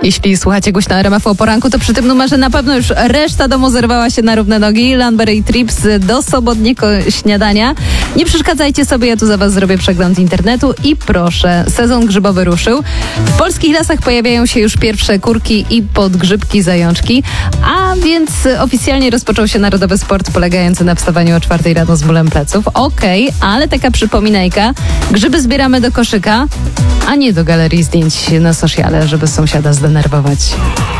Jeśli słuchacie głośno RMF o poranku, to przy tym numerze na pewno już reszta domu zerwała się na równe nogi. Lanberry Trips do sobotniego śniadania. Nie przeszkadzajcie sobie, ja tu za was zrobię przegląd internetu i proszę, sezon grzybowy ruszył. W polskich lasach pojawiają się już pierwsze kurki i podgrzybki, zajączki, a więc oficjalnie rozpoczął się narodowy sport polegający na wstawaniu o 4 rano z bólem pleców. Okej, ale taka przypominajka, grzyby zbieramy do koszyka, a nie do galerii zdjęć na sociale, żeby sąsiada zdenerwować.